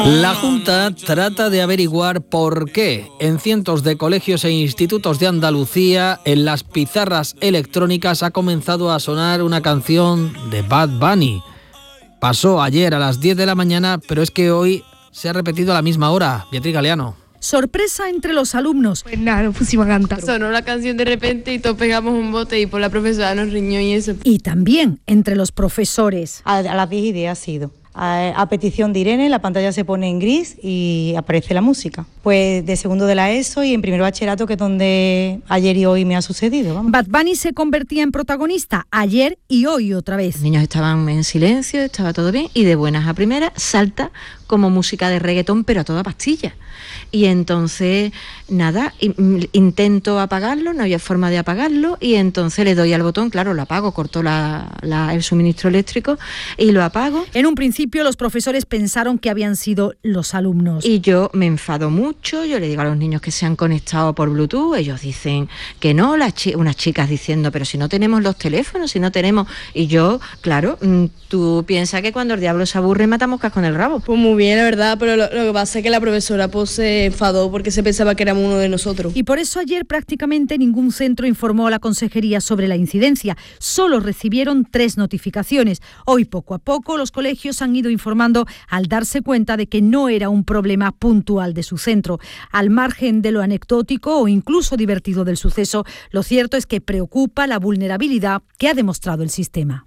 La Junta trata de averiguar por qué en cientos de colegios e institutos de Andalucía, en las pizarras electrónicas ha comenzado a sonar una canción de Bad Bunny. Pasó ayer a las 10 de la mañana, pero es que hoy se ha repetido a la misma hora. Beatriz Galeano. Sorpresa entre los alumnos. Pues nada, nos pusimos a cantar. Sonó la canción de repente y todos pegamos un bote y por la profesora nos riñó y eso. Y también entre los profesores. A las 10:10 ha sido. A petición de Irene, la pantalla se pone en gris y aparece la música. Pues de segundo de la ESO y en primer bachillerato, que es donde ayer y hoy me ha sucedido. Vamos. Bad Bunny se convertía en protagonista ayer y hoy otra vez. Los niños estaban en silencio, estaba todo bien y de buenas a primeras salta como música de reggaetón, pero a toda pastilla. Y entonces, nada, intento apagarlo, no había forma de apagarlo, y entonces le doy al botón, claro, lo apago, corto el suministro eléctrico y lo apago. En un principio los profesores pensaron que habían sido los alumnos. Y yo me enfado mucho, yo le digo a los niños que se han conectado por Bluetooth, ellos dicen que no, unas chicas diciendo, pero si no tenemos los teléfonos, si no tenemos... Y yo, claro, tú piensas que cuando el diablo se aburre mata moscas con el rabo. Pues muy bien, la verdad, pero lo que pasa es que la profesora pues se enfadó porque se pensaba que éramos uno de nosotros. Y por eso ayer prácticamente ningún centro informó a la consejería sobre la incidencia. Solo recibieron 3 notificaciones. Hoy, poco a poco, los colegios han ido informando al darse cuenta de que no era un problema puntual de su centro. Al margen de lo anecdótico o incluso divertido del suceso, lo cierto es que preocupa la vulnerabilidad que ha demostrado el sistema.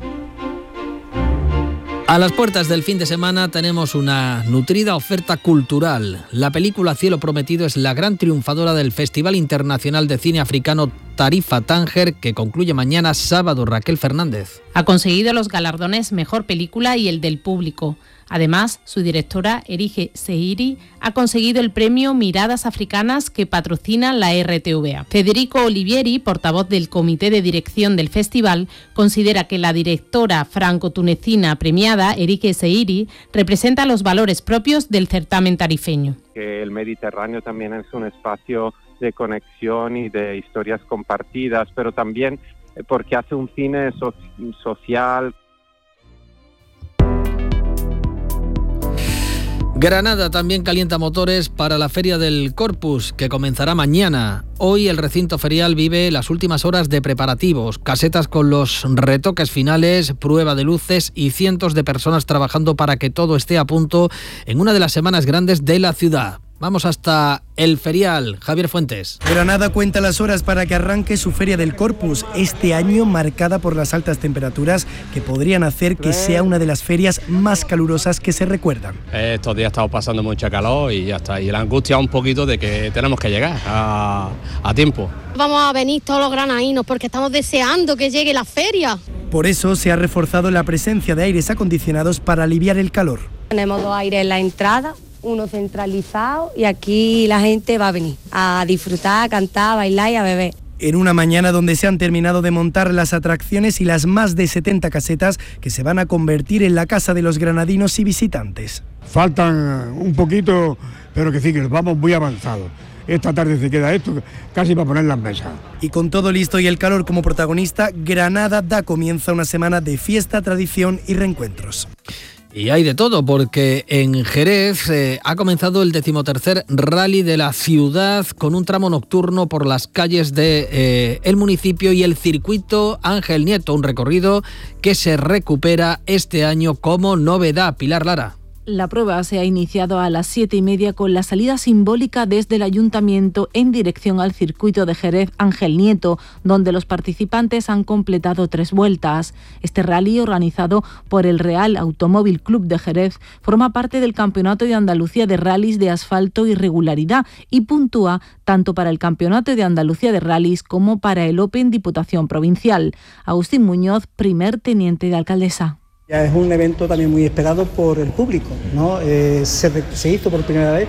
A las puertas del fin de semana tenemos una nutrida oferta cultural. La película Cielo Prometido es la gran triunfadora del Festival Internacional de Cine Africano Tarifa Tánger, que concluye mañana sábado. Raquel Fernández. Ha conseguido los galardones Mejor Película y el del público. Además, su directora, Erige Seiri, ha conseguido el premio Miradas Africanas que patrocina la RTVA. Federico Olivieri, portavoz del comité de dirección del festival, considera que la directora franco-tunecina premiada, Erige Seiri, representa los valores propios del certamen tarifeño. Que el Mediterráneo también es un espacio de conexión y de historias compartidas, pero también porque hace un cine social. Granada también calienta motores para la Feria del Corpus, que comenzará mañana. Hoy el recinto ferial vive las últimas horas de preparativos, casetas con los retoques finales, prueba de luces y cientos de personas trabajando para que todo esté a punto en una de las semanas grandes de la ciudad. Vamos hasta el ferial. Javier Fuentes. Granada cuenta las horas para que arranque su Feria del Corpus, este año marcada por las altas temperaturas que podrían hacer que sea una de las ferias más calurosas que se recuerdan. Estos días estamos pasando mucha calor y ya está. Y la angustia un poquito de que tenemos que llegar a tiempo. Vamos a venir todos los granadinos porque estamos deseando que llegue la feria. Por eso se ha reforzado la presencia de aires acondicionados para aliviar el calor. Tenemos 2 aires en la entrada, uno centralizado, y aquí la gente va a venir a disfrutar, a cantar, a bailar y a beber. En una mañana donde se han terminado de montar las atracciones y las más de 70 casetas que se van a convertir en la casa de los granadinos y visitantes. Faltan un poquito, pero que sí, que vamos muy avanzados. Esta tarde se queda esto casi para poner las mesas. Y con todo listo y el calor como protagonista, Granada da comienzo a una semana de fiesta, tradición y reencuentros. Y hay de todo, porque en Jerez ha comenzado el 13º rally de la ciudad con un tramo nocturno por las calles de el municipio y el circuito Ángel Nieto, un recorrido que se recupera este año como novedad. Pilar Lara. La prueba se ha iniciado a las 7:30 con la salida simbólica desde el Ayuntamiento en dirección al circuito de Jerez Ángel Nieto, donde los participantes han completado 3 vueltas. Este rally, organizado por el Real Automóvil Club de Jerez, forma parte del Campeonato de Andalucía de Rallys de Asfalto y Regularidad y puntúa tanto para el Campeonato de Andalucía de Rallys como para el Open Diputación Provincial. Agustín Muñoz, primer teniente de alcaldesa. Ya es un evento también muy esperado por el público, ¿no? Se hizo por primera vez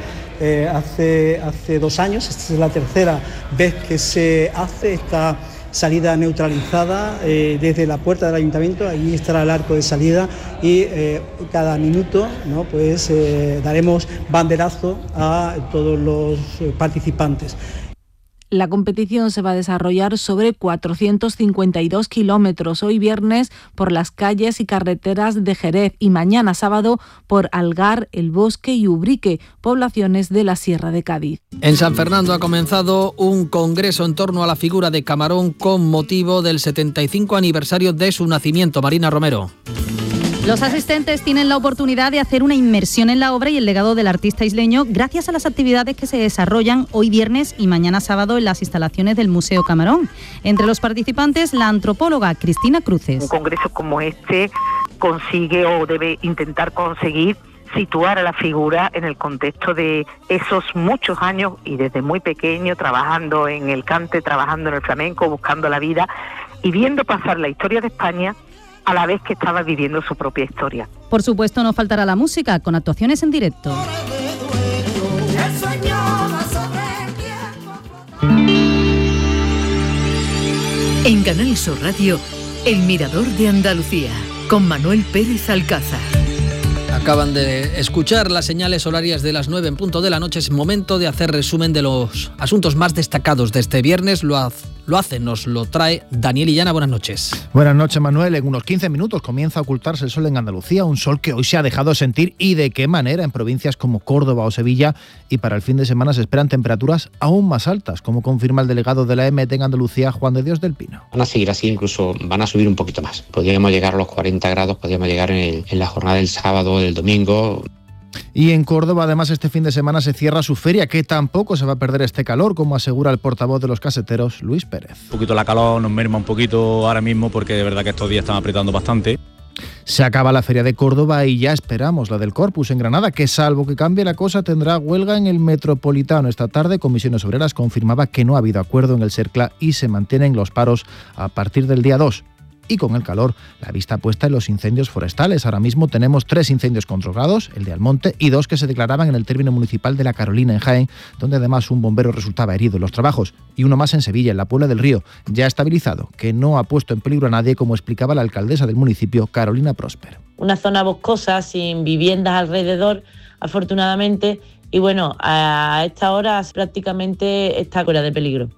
hace 2 años, esta es la tercera vez que se hace esta salida neutralizada desde la puerta del ayuntamiento. Allí estará el arco de salida y cada minuto, ¿no? Pues daremos banderazo a todos los participantes. La competición se va a desarrollar sobre 452 kilómetros, hoy viernes por las calles y carreteras de Jerez y mañana sábado por Algar, El Bosque y Ubrique, poblaciones de la Sierra de Cádiz. En San Fernando ha comenzado un congreso en torno a la figura de Camarón con motivo del 75 aniversario de su nacimiento. Marina Romero. Los asistentes tienen la oportunidad de hacer una inmersión en la obra y el legado del artista isleño gracias a las actividades que se desarrollan hoy viernes y mañana sábado en las instalaciones del Museo Camarón. Entre los participantes, la antropóloga Cristina Cruces. Un congreso como este consigue o debe intentar conseguir situar a la figura en el contexto de esos muchos años y desde muy pequeño trabajando en el cante, trabajando en el flamenco, buscando la vida y viendo pasar la historia de España a la vez que estaba viviendo su propia historia. Por supuesto, no faltará la música, con actuaciones en directo. En Canal Sur Radio, El Mirador de Andalucía, con Manuel Pérez Alcázar. Acaban de escuchar las señales horarias de las 9 en punto de la noche. Es momento de hacer resumen de los asuntos más destacados de este viernes. Nos lo trae Daniel Illana. Buenas noches. Buenas noches, Manuel. En unos 15 minutos comienza a ocultarse el sol en Andalucía, un sol que hoy se ha dejado sentir y de qué manera en provincias como Córdoba o Sevilla, y para el fin de semana se esperan temperaturas aún más altas, como confirma el delegado de la EMET en Andalucía, Juan de Dios del Pino. Van a seguir así, incluso van a subir un poquito más. Podríamos llegar a los 40 grados, podríamos llegar en la jornada del sábado, del domingo. Y en Córdoba, además, este fin de semana se cierra su feria, que tampoco se va a perder este calor, como asegura el portavoz de los caseteros, Luis Pérez. Un poquito la calor nos merma un poquito ahora mismo, porque de verdad que estos días están apretando bastante. Se acaba la feria de Córdoba y ya esperamos la del Corpus en Granada, que salvo que cambie la cosa tendrá huelga en el Metropolitano. Esta tarde Comisiones Obreras confirmaba que no ha habido acuerdo en el Cercla y se mantienen los paros a partir del día 2. Y con el calor, la vista puesta en los incendios forestales. Ahora mismo tenemos 3 incendios controlados, el de Almonte, y 2 que se declaraban en el término municipal de La Carolina, en Jaén, donde además un bombero resultaba herido en los trabajos. Y uno más en Sevilla, en la Puebla del Río, ya estabilizado, que no ha puesto en peligro a nadie, como explicaba la alcaldesa del municipio, Carolina Prosper. Una zona boscosa, sin viviendas alrededor, afortunadamente, y bueno, a esta hora prácticamente está fuera de peligro.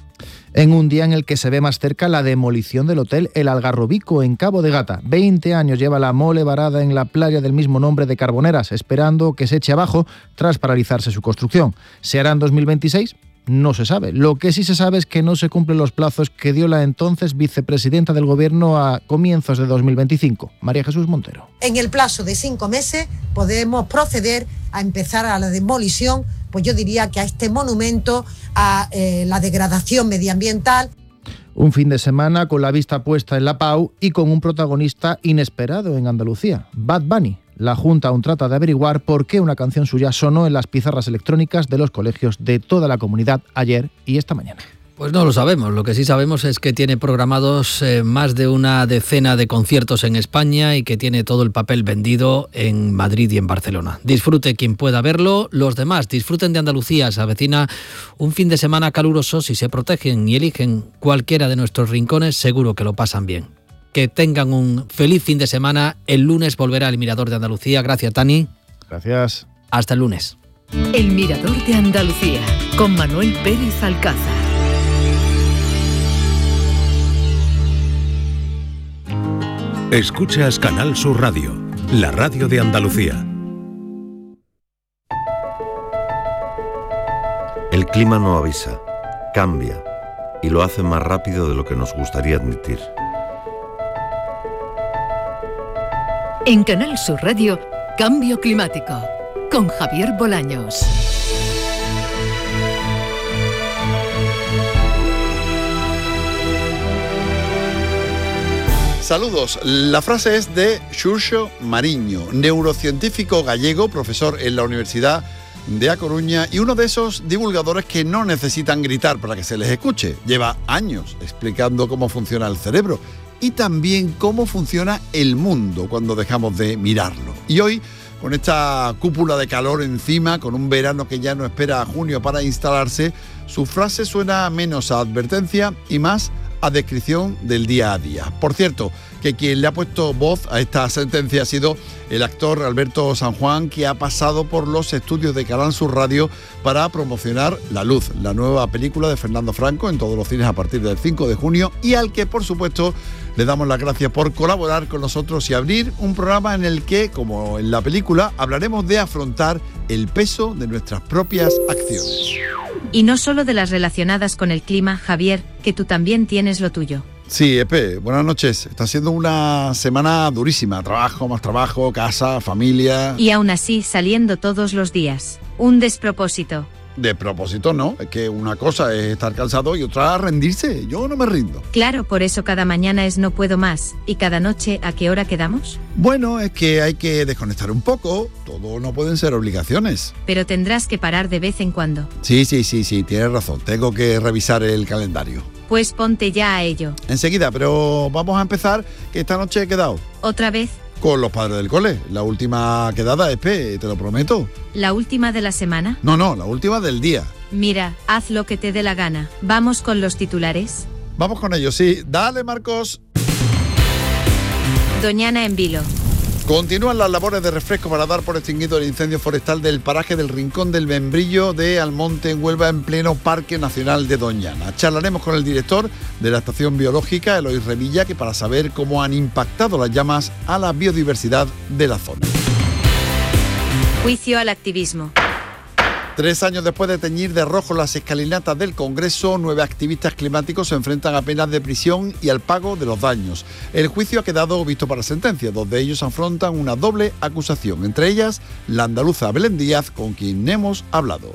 En un día en el que se ve más cerca la demolición del hotel El Algarrobico en Cabo de Gata. 20 años lleva la mole varada en la playa del mismo nombre de Carboneras, esperando que se eche abajo tras paralizarse su construcción. ¿Se hará en 2026? No se sabe. Lo que sí se sabe es que no se cumplen los plazos que dio la entonces vicepresidenta del Gobierno a comienzos de 2025, María Jesús Montero. En el plazo de 5 meses podemos proceder a empezar a la demolición, pues yo diría que a este monumento, a la degradación medioambiental. Un fin de semana con la vista puesta en la Pau y con un protagonista inesperado en Andalucía, Bad Bunny. La Junta aún trata de averiguar por qué una canción suya sonó en las pizarras electrónicas de los colegios de toda la comunidad ayer y esta mañana. Pues no lo sabemos. Lo que sí sabemos es que tiene programados más de una decena de conciertos en España y que tiene todo el papel vendido en Madrid y en Barcelona. Disfrute quien pueda verlo. Los demás disfruten de Andalucía. Se avecina un fin de semana caluroso. Si se protegen y eligen cualquiera de nuestros rincones, seguro que lo pasan bien. Que tengan un feliz fin de semana. El lunes volverá El Mirador de Andalucía. Gracias, Tani. Gracias. Hasta el lunes. El Mirador de Andalucía, con Manuel Pérez Alcázar. Escuchas Canal Sur Radio, la radio de Andalucía. El clima no avisa, cambia y lo hace más rápido de lo que nos gustaría admitir. En Canal Sur Radio, Cambio Climático, con Javier Bolaños. Saludos, la frase es de Xurxo Mariño, neurocientífico gallego, profesor en la Universidad de A Coruña y uno de esos divulgadores que no necesitan gritar para que se les escuche. Lleva años explicando cómo funciona el cerebro y también cómo funciona el mundo cuando dejamos de mirarlo. Y hoy, con esta cúpula de calor encima, con un verano que ya no espera a junio para instalarse, su frase suena menos a advertencia y más a descripción del día a día. Por cierto, que quien le ha puesto voz a esta sentencia ha sido el actor Alberto San Juan, que ha pasado por los estudios de Canal Sur Radio para promocionar La Luz, la nueva película de Fernando Franco en todos los cines a partir del 5 de junio, y al que, por supuesto, le damos las gracias por colaborar con nosotros y abrir un programa en el que, como en la película, hablaremos de afrontar el peso de nuestras propias acciones. Y no solo de las relacionadas con el clima, Javier, que tú también tienes lo tuyo. Sí, Epe, buenas noches. Está siendo una semana durísima. Trabajo, más trabajo, casa, familia. Y aún así, saliendo todos los días. Un despropósito. De propósito no, es que una cosa es estar cansado y otra rendirse. Yo no me rindo. Claro, por eso cada mañana es no puedo más. ¿Y cada noche a qué hora quedamos? Bueno, es que hay que desconectar un poco. Todo no pueden ser obligaciones. Pero tendrás que parar de vez en cuando. Sí, tienes razón. Tengo que revisar el calendario. Pues ponte ya a ello. Enseguida, pero vamos a empezar, que esta noche he quedado. ¿Otra vez? Con los padres del cole. La última quedada, Espe, te lo prometo. ¿La última de la semana? No, la última del día. Mira, haz lo que te dé la gana. ¿Vamos con los titulares? Vamos con ellos, sí. Dale, Marcos. Doñana en vilo. Continúan las labores de refresco para dar por extinguido el incendio forestal del paraje del Rincón del Membrillo de Almonte, en Huelva, en pleno Parque Nacional de Doñana. Charlaremos con el director de la Estación Biológica, Eloy Revilla, que para saber cómo han impactado las llamas a la biodiversidad de la zona. Juicio al activismo. 3 años después de teñir de rojo las escalinatas del Congreso, 9 activistas climáticos se enfrentan a penas de prisión y al pago de los daños. El juicio ha quedado visto para sentencia. 2 de ellos afrontan una doble acusación, entre ellas la andaluza Belén Díaz, con quien hemos hablado.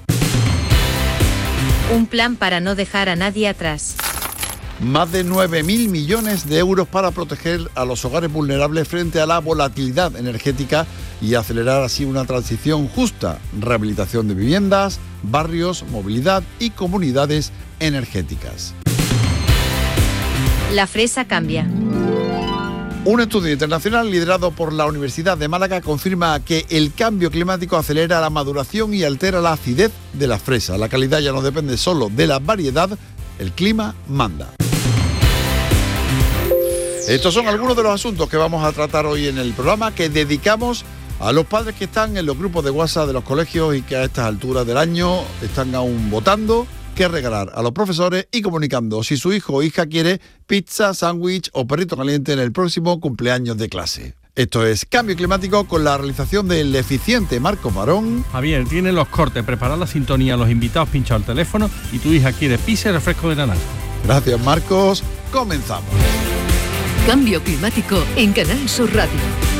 Un plan para no dejar a nadie atrás. Más de 9.000 millones de euros para proteger a los hogares vulnerables frente a la volatilidad energética y acelerar así una transición justa, rehabilitación de viviendas, barrios, movilidad y comunidades energéticas. La fresa cambia. Un estudio internacional liderado por la Universidad de Málaga confirma que el cambio climático acelera la maduración y altera la acidez de la fresa. La calidad ya no depende solo de la variedad, el clima manda. Estos son algunos de los asuntos que vamos a tratar hoy en el programa, que dedicamos a los padres que están en los grupos de WhatsApp de los colegios y que a estas alturas del año están aún votando qué regalar a los profesores y comunicando si su hijo o hija quiere pizza, sándwich o perrito caliente en el próximo cumpleaños de clase. Esto es Cambio Climático, con la realización del eficiente Marcos Barón. Javier, tiene los cortes, preparar la sintonía, los invitados pinchados al teléfono y tu hija quiere pizza y refresco de naranja. Gracias, Marcos. Comenzamos. Cambio Climático en Canal Sur Radio.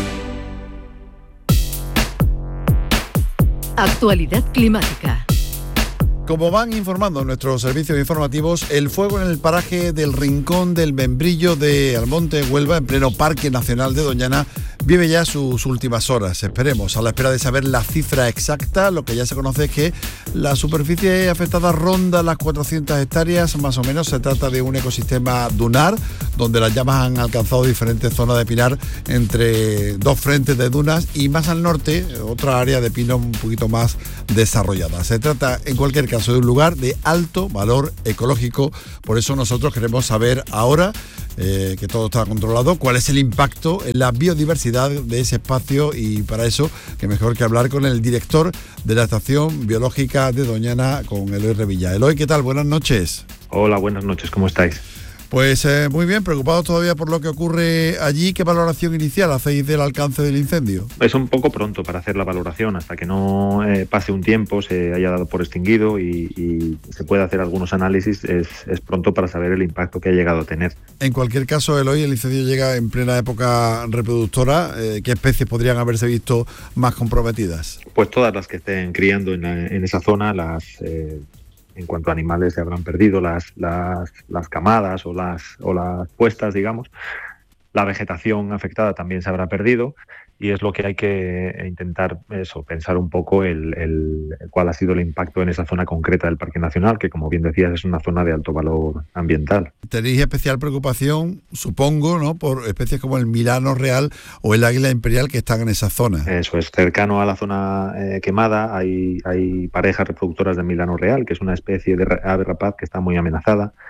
Actualidad climática. Como van informando nuestros servicios informativos, el fuego en el paraje del Rincón del Membrillo de Almonte, Huelva, en pleno Parque Nacional de Doñana, vive ya sus últimas horas. Esperemos, a la espera de saber la cifra exacta. Lo que ya se conoce es que la superficie afectada ronda las 400 hectáreas, más o menos. Se trata de un ecosistema dunar, donde las llamas han alcanzado diferentes zonas de pinar entre 2 frentes de dunas y más al norte, otra área de pino un poquito más desarrollada. Se trata, en cualquier caso, de un lugar de alto valor ecológico. Por eso nosotros queremos saber ahora, que todo está controlado, cuál es el impacto en la biodiversidad de ese espacio, y para eso, que mejor que hablar con el director de la Estación Biológica de Doñana, con Eloy Revilla. Eloy, ¿qué tal? Buenas noches. Hola, buenas noches, ¿cómo estáis? Pues muy bien, preocupados todavía por lo que ocurre allí. ¿Qué valoración inicial hacéis del alcance del incendio? Es un poco pronto para hacer la valoración, hasta que no pase un tiempo, se haya dado por extinguido y se pueda hacer algunos análisis. Es pronto para saber el impacto que ha llegado a tener. En cualquier caso, Eloy, el incendio llega en plena época reproductora. ¿Qué especies podrían haberse visto más comprometidas? Pues todas las que estén criando en esa zona, en cuanto a animales, se habrán perdido las camadas o las puestas, digamos. La vegetación afectada también se habrá perdido, y es lo que hay que intentar pensar un poco cuál ha sido el impacto en esa zona concreta del Parque Nacional, que, como bien decías, es una zona de alto valor ambiental. Tenéis especial preocupación, supongo, ¿no?, por especies como el milano real o el águila imperial, que están en esa zona. Eso es, cercano a la zona quemada hay parejas reproductoras de milano real, que es una especie de ave rapaz que está muy amenazada.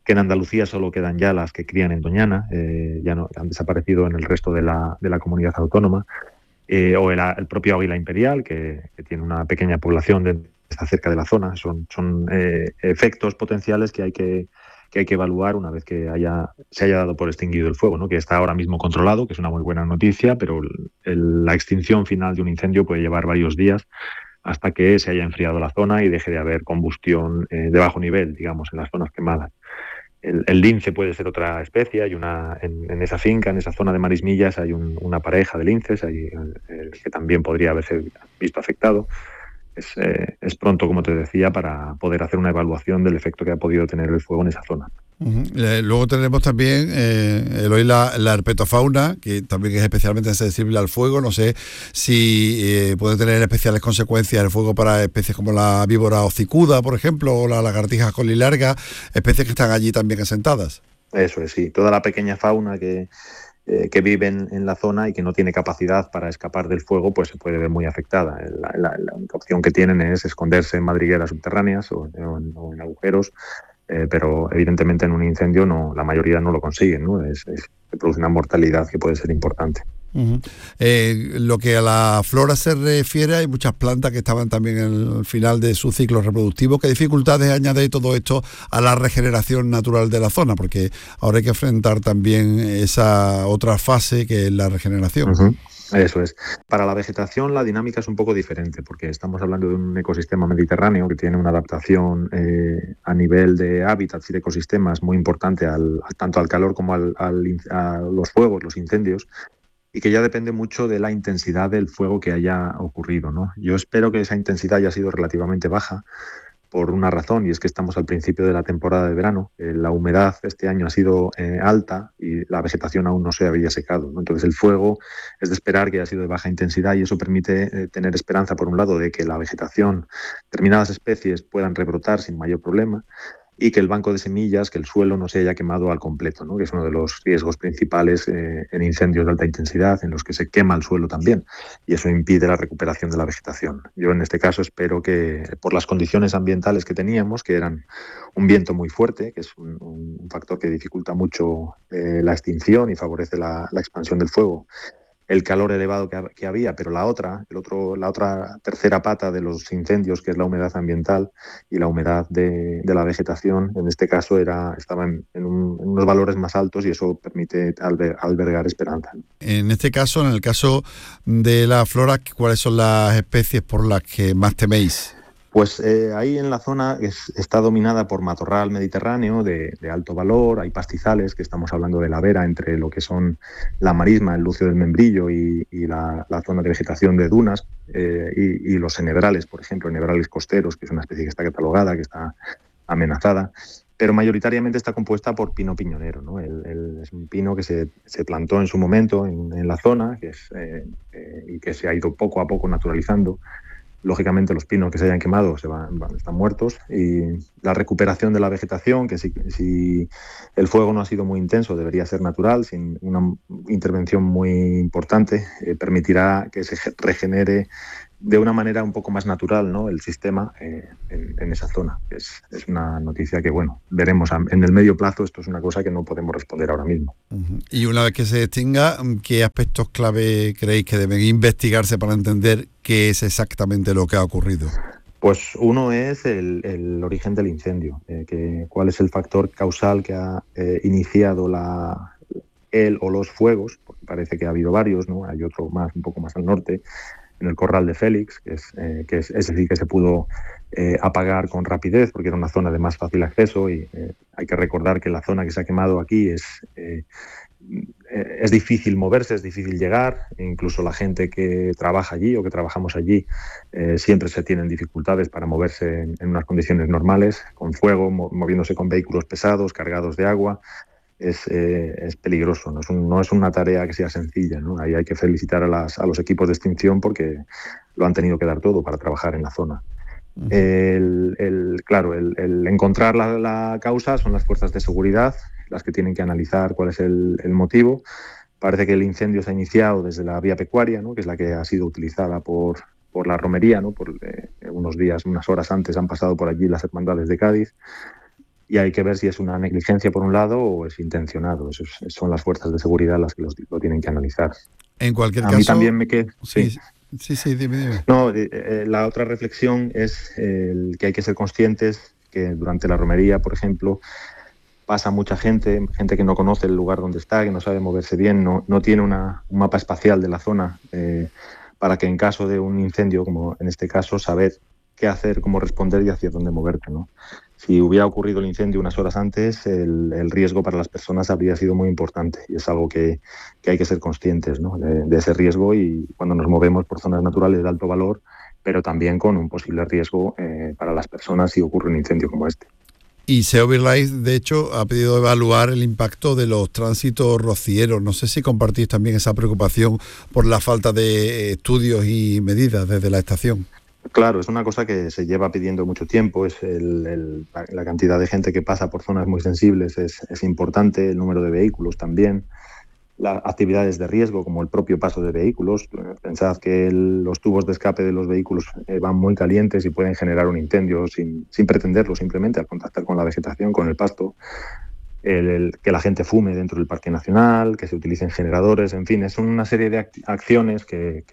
que en Andalucía solo quedan ya las que crían en Doñana, ya no han desaparecido en el resto de la comunidad autónoma, o el propio águila imperial, que tiene una pequeña población está cerca de la zona. Son efectos potenciales que hay que evaluar una vez que se haya dado por extinguido el fuego, ¿no? Que está ahora mismo controlado, que es una muy buena noticia, pero la extinción final de un incendio puede llevar varios días hasta que se haya enfriado la zona y deje de haber combustión de bajo nivel, digamos, en las zonas quemadas. El lince puede ser otra especie. Hay en esa finca, en esa zona de Marismillas, hay una pareja de linces que también podría haberse visto afectado. Es pronto, como te decía, para poder hacer una evaluación del efecto que ha podido tener el fuego en esa zona. Luego tenemos también, Eloy, la herpetofauna, que también es especialmente sensible al fuego. No sé si puede tener especiales consecuencias el fuego para especies como la víbora hocicuda, por ejemplo, o la lagartija colilarga, especies que están allí también asentadas. Eso es, sí. Toda la pequeña fauna que viven en la zona y que no tiene capacidad para escapar del fuego, pues se puede ver muy afectada. La única opción que tienen es esconderse en madrigueras subterráneas o en agujeros, pero evidentemente en un incendio la mayoría no lo consiguen, ¿no? Se produce una mortalidad que puede ser importante. Lo que a la flora se refiere, hay muchas plantas que estaban también en el final de su ciclo reproductivo. ¿Qué dificultades añade todo esto a la regeneración natural de la zona? Porque ahora hay que enfrentar también esa otra fase que es la regeneración. Eso es. Para la vegetación la dinámica es un poco diferente, porque estamos hablando de un ecosistema mediterráneo que tiene una adaptación a nivel de hábitats y de ecosistemas muy importante tanto al calor como a los fuegos, los incendios, y que ya depende mucho de la intensidad del fuego que haya ocurrido, ¿no? Yo espero que esa intensidad haya sido relativamente baja por una razón, y es que estamos al principio de la temporada de verano. La humedad este año ha sido alta y la vegetación aún no se había secado, ¿no? Entonces el fuego es de esperar que haya sido de baja intensidad, y eso permite tener esperanza, por un lado, de que la vegetación, determinadas especies puedan rebrotar sin mayor problema, y que el banco de semillas, que el suelo no se haya quemado al completo, ¿no? Que es uno de los riesgos principales en incendios de alta intensidad, en los que se quema el suelo también, y eso impide la recuperación de la vegetación. Yo en este caso espero que, por las condiciones ambientales que teníamos, que eran un viento muy fuerte, que es un factor que dificulta mucho la extinción y favorece la expansión del fuego, el calor elevado que había, pero la otra tercera pata de los incendios, que es la humedad ambiental y la humedad de la vegetación, en este caso estaba en unos valores más altos, y eso permite albergar esperanza. En este caso, en el caso de la flora, ¿cuáles son las especies por las que más teméis? Pues ahí en la zona está dominada por matorral mediterráneo de alto valor. Hay pastizales, que estamos hablando de la vera entre lo que son la marisma, el lucio del membrillo y la zona de vegetación de dunas, y los enebrales, por ejemplo, enebrales costeros, que es una especie que está catalogada, que está amenazada, pero mayoritariamente está compuesta por pino piñonero, ¿no? Es un pino que se plantó en su momento en la zona, y que se ha ido poco a poco naturalizando. Lógicamente los pinos que se hayan quemado están muertos, y la recuperación de la vegetación, que si el fuego no ha sido muy intenso, debería ser natural, sin una intervención muy importante, permitirá que se regenere de una manera un poco más natural, ¿no?, el sistema en esa zona. Es una noticia que, bueno, veremos en el medio plazo. Esto es una cosa que no podemos responder ahora mismo. Y una vez que se extinga, ¿qué aspectos clave creéis que deben investigarse para entender qué es exactamente lo que ha ocurrido? Pues uno es el origen del incendio, cuál es el factor causal que ha iniciado el o los fuegos, porque parece que ha habido varios, ¿no? Hay otro un poco más al norte, en el Corral de Félix, que es decir, que se pudo apagar con rapidez, porque era una zona de más fácil acceso, y hay que recordar que la zona que se ha quemado aquí es difícil moverse, es difícil llegar. Incluso la gente que trabaja allí o que trabajamos allí siempre se tienen dificultades para moverse en unas condiciones normales, con fuego, moviéndose con vehículos pesados, cargados de agua. Es peligroso, no es una tarea que sea sencilla, ¿no? Ahí hay que felicitar a los equipos de extinción, porque lo han tenido que dar todo para trabajar en la zona. El encontrar la causa son las fuerzas de seguridad las que tienen que analizar cuál es el motivo. Parece que el incendio se ha iniciado desde la vía pecuaria, ¿no?, que es la que ha sido utilizada por la romería, ¿no? Unas horas antes han pasado por allí las hermandades de Cádiz, y hay que ver si es una negligencia por un lado o es intencionado. Son las fuerzas de seguridad las que lo tienen que analizar. En cualquier caso... A mí también me queda... Sí, dime. No, la otra reflexión es que hay que ser conscientes que durante la romería, por ejemplo, pasa mucha gente que no conoce el lugar donde está, que no sabe moverse bien, no tiene un mapa espacial de la zona para que en caso de un incendio, como en este caso, saber qué hacer, cómo responder y hacia dónde moverte, ¿no? Si hubiera ocurrido el incendio unas horas antes, el riesgo para las personas habría sido muy importante y es algo que hay que ser conscientes, ¿no? de ese riesgo, y cuando nos movemos por zonas naturales de alto valor, pero también con un posible riesgo para las personas si ocurre un incendio como este. Y SEO Life, de hecho, ha pedido evaluar el impacto de los tránsitos rocieros. No sé si compartís también esa preocupación por la falta de estudios y medidas desde la estación. Claro, es una cosa que se lleva pidiendo mucho tiempo. Es la cantidad de gente que pasa por zonas muy sensibles es importante, el número de vehículos también, las actividades de riesgo como el propio paso de vehículos. Pensad que los tubos de escape de los vehículos van muy calientes y pueden generar un incendio sin pretenderlo, simplemente al contactar con la vegetación, con el pasto. Que la gente fume dentro del Parque Nacional, que se utilicen generadores, en fin, es una serie de acciones que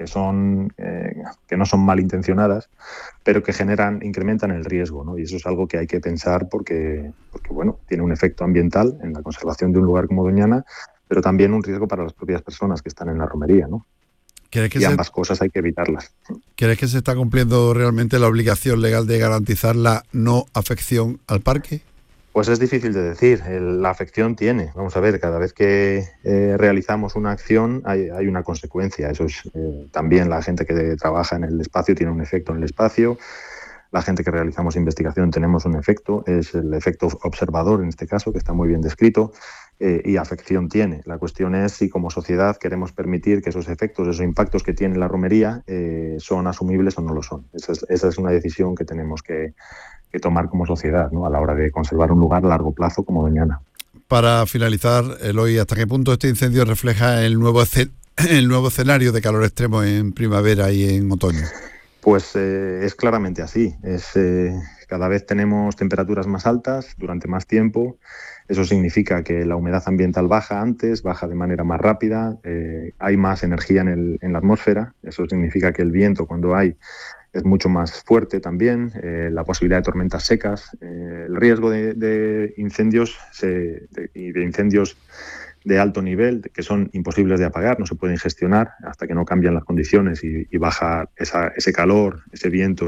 no son malintencionadas, pero que incrementan el riesgo, ¿no? Y eso es algo que hay que pensar porque bueno, tiene un efecto ambiental en la conservación de un lugar como Doñana, pero también un riesgo para las propias personas que están en la romería, ¿no? Y ambas cosas hay que evitarlas. ¿Crees que se está cumpliendo realmente la obligación legal de garantizar la no afección al parque? Pues es difícil de decir. La afección tiene. Vamos a ver, cada vez que realizamos una acción hay una consecuencia. Eso es también la gente que trabaja en el espacio tiene un efecto en el espacio. La gente que realizamos investigación tenemos un efecto. Es el efecto observador en este caso, que está muy bien descrito. Y afección tiene. La cuestión es si como sociedad queremos permitir que esos efectos, esos impactos que tiene la romería son asumibles o no lo son. Esa es una decisión que tenemos que tomar como sociedad, ¿no? A la hora de conservar un lugar a largo plazo como Doñana. Para finalizar, Eloy, ¿hasta qué punto este incendio refleja el nuevo escenario de calor extremo en primavera y en otoño? Pues es claramente así. Cada vez tenemos temperaturas más altas durante más tiempo. Eso significa que la humedad ambiental baja de manera más rápida, hay más energía en la atmósfera. Eso significa que el viento, cuando es mucho más fuerte también, la posibilidad de tormentas secas, el riesgo de incendios y de incendios de alto nivel, que son imposibles de apagar, no se pueden gestionar hasta que no cambian las condiciones y baja ese calor, ese viento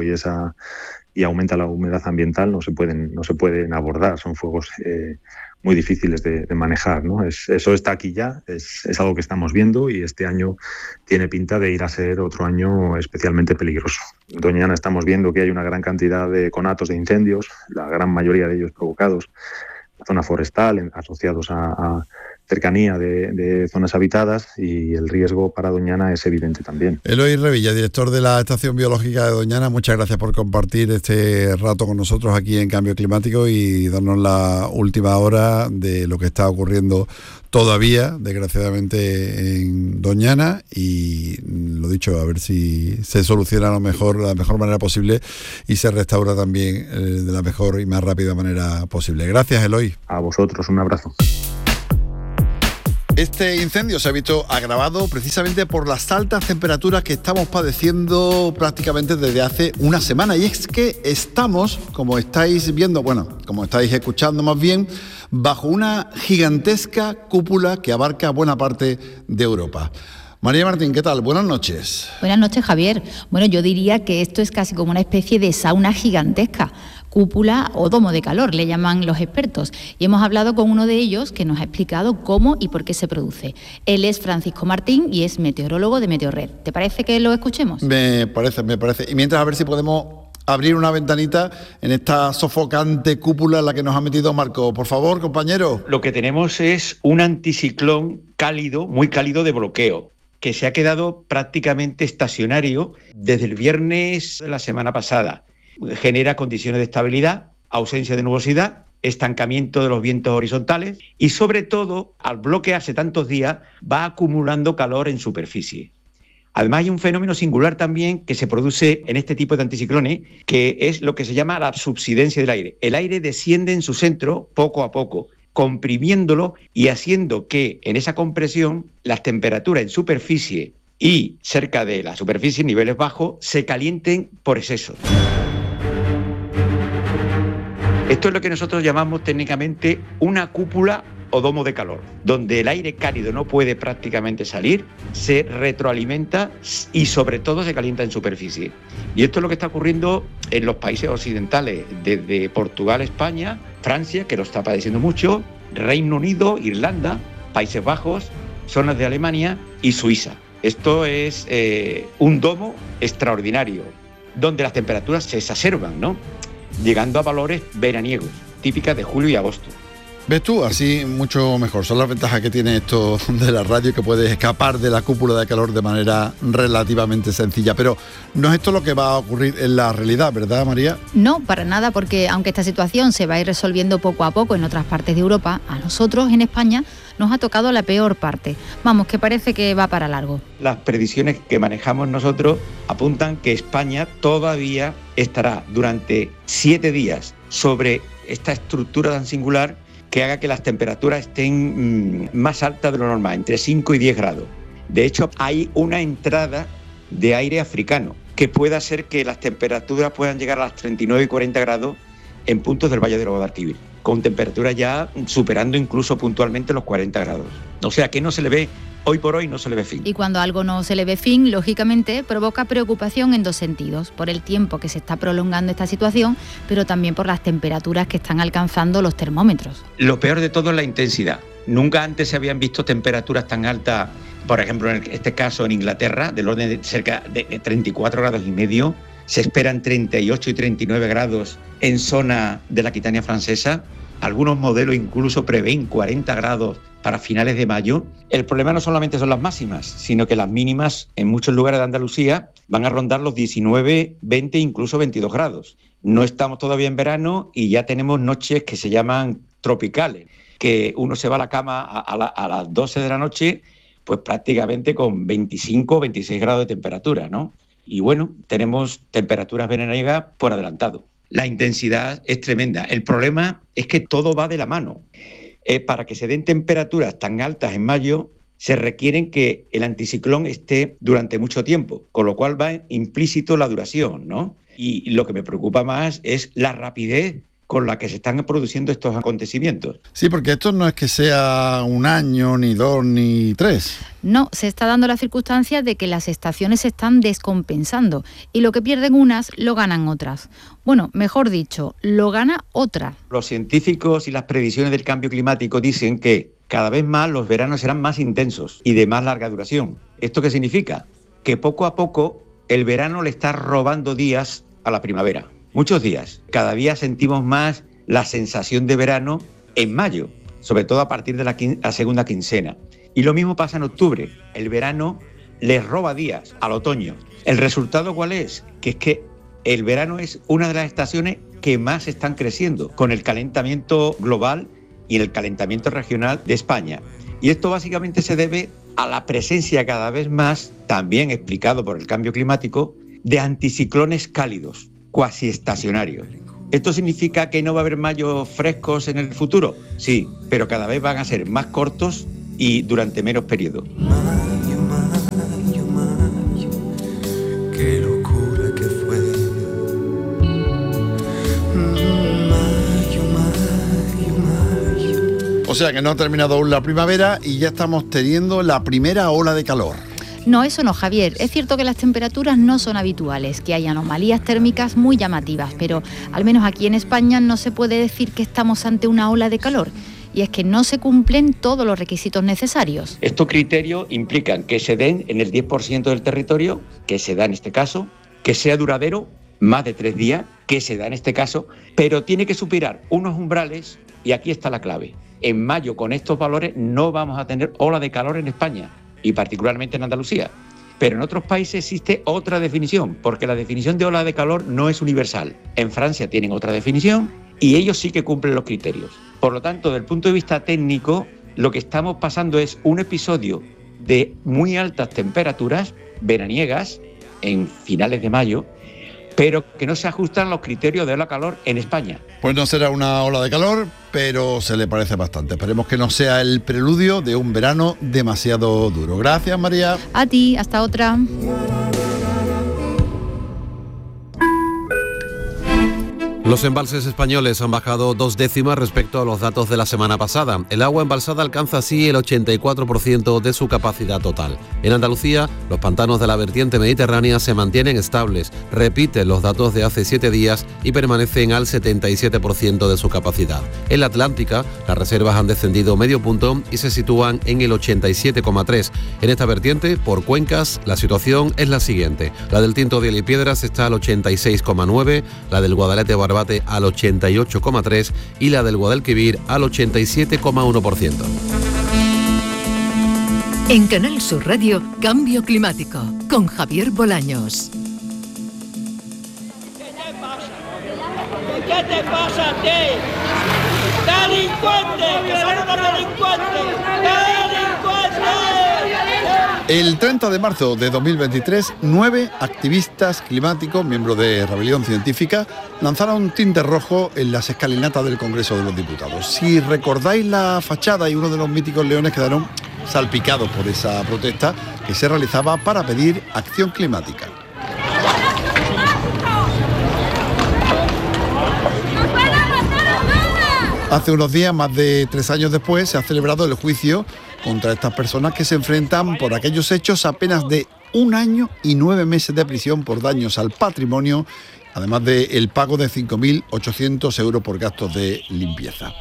y aumenta la humedad ambiental, no se pueden abordar, son fuegos muy difíciles de manejar, ¿no? Eso está aquí ya, es algo que estamos viendo y este año tiene pinta de ir a ser otro año especialmente peligroso. En Doñana estamos viendo que hay una gran cantidad de conatos de incendios, la gran mayoría de ellos provocados en la zona forestal, asociados a cercanía de zonas habitadas, y el riesgo para Doñana es evidente también. Eloy Revilla, director de la Estación Biológica de Doñana, muchas gracias por compartir este rato con nosotros aquí en Cambio Climático y darnos la última hora de lo que está ocurriendo todavía, desgraciadamente, en Doñana, y lo dicho, a ver si se soluciona de la mejor manera posible y se restaura también de la mejor y más rápida manera posible. Gracias, Eloy. A vosotros, un abrazo. Este incendio se ha visto agravado precisamente por las altas temperaturas que estamos padeciendo prácticamente desde hace una semana. Y es que estamos, como estáis viendo, como estáis escuchando más bien, bajo una gigantesca cúpula que abarca buena parte de Europa. María Martín, ¿qué tal? Buenas noches. Buenas noches, Javier. Bueno, yo diría que esto es casi como una especie de sauna gigantesca. Cúpula o domo de calor, le llaman los expertos. Y hemos hablado con uno de ellos que nos ha explicado cómo y por qué se produce. Él es Francisco Martín y es meteorólogo de Meteorred. ¿Te parece que lo escuchemos? Me parece. Y mientras, a ver si podemos abrir una ventanita en esta sofocante cúpula en la que nos ha metido Marco. Por favor, compañero. Lo que tenemos es un anticiclón cálido, muy cálido de bloqueo, que se ha quedado prácticamente estacionario desde el viernes de la semana pasada. Genera condiciones de estabilidad, ausencia de nubosidad, estancamiento de los vientos horizontales y, sobre todo, al bloquearse tantos días, va acumulando calor en superficie. Además hay un fenómeno singular también que se produce en este tipo de anticiclones, que es lo que se llama la subsidencia del aire. El aire desciende en su centro poco a poco, comprimiéndolo y haciendo que en esa compresión las temperaturas en superficie y cerca de la superficie, en niveles bajos, se calienten por exceso. Esto es lo que nosotros llamamos técnicamente una cúpula o domo de calor, donde el aire cálido no puede prácticamente salir, se retroalimenta y sobre todo se calienta en superficie. Y esto es lo que está ocurriendo en los países occidentales, desde Portugal, España, Francia, que lo está padeciendo mucho, Reino Unido, Irlanda, Países Bajos, zonas de Alemania y Suiza. Esto es un domo extraordinario, donde las temperaturas se exacerban, ¿no? Llegando a valores veraniegos, típicas de julio y agosto. ¿Ves tú? Así mucho mejor. Son las ventajas que tiene esto de la radio, que puedes escapar de la cúpula de calor de manera relativamente sencilla. Pero no es esto lo que va a ocurrir en la realidad, ¿verdad, María? No, para nada, porque aunque esta situación se va a ir resolviendo poco a poco en otras partes de Europa, a nosotros en España nos ha tocado la peor parte. Vamos, que parece que va para largo. Las predicciones que manejamos nosotros apuntan que España todavía estará durante 7 días sobre esta estructura tan singular que haga que las temperaturas estén más altas de lo normal, entre 5 y 10 grados. De hecho, hay una entrada de aire africano que puede hacer que las temperaturas puedan llegar a las 39 y 40 grados en puntos del Valle del Guadalquivir, con temperaturas ya superando incluso puntualmente los 40 grados. O sea que no se le ve, hoy por hoy no se le ve fin. Y cuando algo no se le ve fin, lógicamente provoca preocupación en dos sentidos, por el tiempo que se está prolongando esta situación, pero también por las temperaturas que están alcanzando los termómetros. Lo peor de todo es la intensidad. Nunca antes se habían visto temperaturas tan altas, por ejemplo en este caso en Inglaterra, del orden de cerca de 34 grados y medio, se esperan 38 y 39 grados en zona de la Aquitania francesa, algunos modelos incluso prevén 40 grados para finales de mayo. El problema no solamente son las máximas, sino que las mínimas en muchos lugares de Andalucía van a rondar los 19, 20, incluso 22 grados. No estamos todavía en verano y ya tenemos noches que se llaman tropicales, que uno se va a la cama a las 12 de la noche, pues prácticamente con 25, 26 grados de temperatura, ¿no? Y bueno, tenemos temperaturas veraniegas por adelantado. La intensidad es tremenda. El problema es que todo va de la mano. Para que se den temperaturas tan altas en mayo, se requieren que el anticiclón esté durante mucho tiempo, con lo cual va implícito la duración, ¿no? Y lo que me preocupa más es la rapidez con la que se están produciendo estos acontecimientos. Sí, porque esto no es que sea un año, ni 2, ni 3. No, se está dando la circunstancia de que las estaciones se están descompensando y lo que pierden unas lo ganan otras. Bueno, mejor dicho, lo gana otra. Los científicos y las previsiones del cambio climático dicen que cada vez más los veranos serán más intensos y de más larga duración. ¿Esto qué significa? Que poco a poco el verano le está robando días a la primavera. Muchos días. Cada día sentimos más la sensación de verano en mayo, sobre todo a partir de la segunda quincena. Y lo mismo pasa en octubre. El verano les roba días al otoño. ¿El resultado cuál es? Que es que el verano es una de las estaciones que más están creciendo con el calentamiento global y el calentamiento regional de España. Y esto básicamente se debe a la presencia cada vez más, también explicado por el cambio climático, de anticiclones cálidos, cuasi estacionarios. ¿Esto significa que no va a haber mayos frescos en el futuro? Sí, pero cada vez van a ser más cortos y durante menos periodo. Qué locura que fue. O sea que no ha terminado aún la primavera y ya estamos teniendo la primera ola de calor. No, eso no, Javier. Es cierto que las temperaturas no son habituales, que hay anomalías térmicas muy llamativas, pero al menos aquí en España no se puede decir que estamos ante una ola de calor. Y es que no se cumplen todos los requisitos necesarios. Estos criterios implican que se den en el 10% del territorio, que se da en este caso, que sea duradero, más de 3 días, que se da en este caso, pero tiene que superar unos umbrales y aquí está la clave. En mayo, con estos valores, no vamos a tener ola de calor en España y particularmente en Andalucía. Pero en otros países existe otra definición, porque la definición de ola de calor no es universal. En Francia tienen otra definición y ellos sí que cumplen los criterios. Por lo tanto, desde el punto de vista técnico, lo que estamos pasando es un episodio de muy altas temperaturas veraniegas en finales de mayo, pero que no se ajustan a los criterios de ola calor en España. Pues no será una ola de calor, pero se le parece bastante. Esperemos que no sea el preludio de un verano demasiado duro. Gracias, María. A ti, hasta otra. Los embalses españoles han bajado 2 décimas respecto a los datos de la semana pasada. El agua embalsada alcanza así el 84% de su capacidad total. En Andalucía, los pantanos de la vertiente mediterránea se mantienen estables, repiten los datos de hace 7 días y permanecen al 77% de su capacidad. En la Atlántica, las reservas han descendido medio punto y se sitúan en el 87,3. En esta vertiente, por cuencas, la situación es la siguiente. La del Tinto de Piedras está al 86,9, la del Guadalete Barbate al 88,3 y la del Guadalquivir al 87,1%. En Canal Sur Radio, Cambio Climático, con Javier Bolaños. ¿Qué te pasa a ti? ¡Delincuente! ¡Que son unos delincuentes! ¡Delincuente! El 30 de marzo de 2023, 9 activistas climáticos, miembros de Rebelión Científica, lanzaron tinte rojo en las escalinatas del Congreso de los Diputados. Si recordáis la fachada y uno de los míticos leones quedaron salpicados por esa protesta que se realizaba para pedir acción climática. Hace unos días, más de 3 años después, se ha celebrado el juicio contra estas personas que se enfrentan por aquellos hechos a penas de 1 año y 9 meses de prisión por daños al patrimonio, además del pago de 5.800 euros por gastos de limpieza.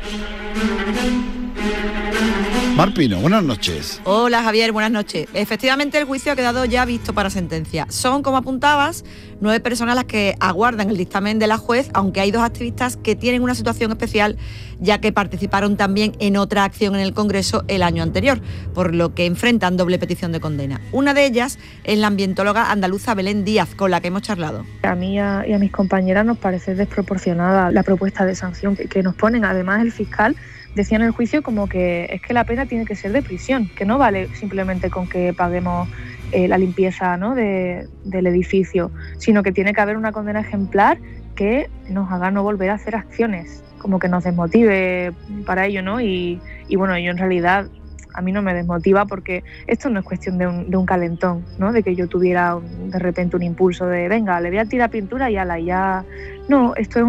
Mar Pino, buenas noches. Hola Javier, buenas noches. Efectivamente el juicio ha quedado ya visto para sentencia. Son, como apuntabas, 9 personas las que aguardan el dictamen de la juez, aunque hay 2 activistas que tienen una situación especial, ya que participaron también en otra acción en el Congreso el año anterior, por lo que enfrentan doble petición de condena. Una de ellas es la ambientóloga andaluza Belén Díaz, con la que hemos charlado. A mí y a mis compañeras nos parece desproporcionada la propuesta de sanción que nos ponen. Además, el fiscal decía en el juicio como que es que la pena tiene que ser de prisión, que no vale simplemente con que paguemos la limpieza, ¿no?, del edificio, sino que tiene que haber una condena ejemplar que nos haga no volver a hacer acciones, como que nos desmotive para ello, ¿no? Y bueno, yo en realidad a mí no me desmotiva porque esto no es cuestión de un calentón, ¿no?, de que yo tuviera de repente un impulso de venga, le voy a tirar pintura y ala, y ya. No, esto es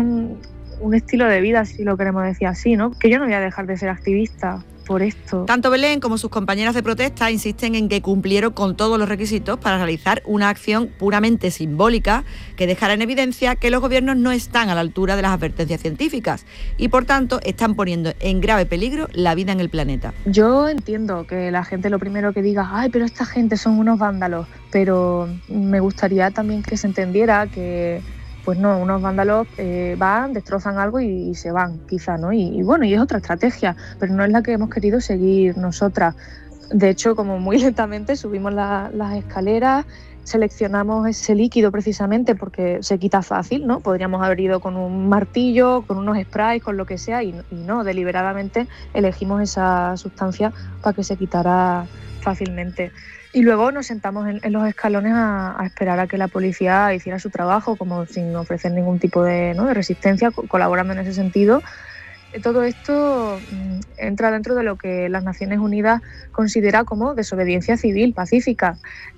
un estilo de vida, si lo queremos decir así, ¿no? Que yo no voy a dejar de ser activista por esto. Tanto Belén como sus compañeras de protesta insisten en que cumplieron con todos los requisitos para realizar una acción puramente simbólica que dejara en evidencia que los gobiernos no están a la altura de las advertencias científicas y por tanto están poniendo en grave peligro la vida en el planeta. Yo entiendo que la gente lo primero que diga, ay, pero esta gente son unos vándalos, pero me gustaría también que se entendiera que pues no, unos vándalos van, destrozan algo y se van, quizá, ¿no? Y bueno, y es otra estrategia, pero no es la que hemos querido seguir nosotras. De hecho, como muy lentamente subimos las escaleras, seleccionamos ese líquido precisamente porque se quita fácil, ¿no? Podríamos haber ido con un martillo, con unos sprays, con lo que sea, y no, deliberadamente elegimos esa sustancia para que se quitara fácilmente. Y luego nos sentamos en los escalones a esperar a que la policía hiciera su trabajo, como sin ofrecer ningún tipo de resistencia, colaborando en ese sentido. Todo esto entra dentro de lo que las Naciones Unidas considera como desobediencia civil pacífica.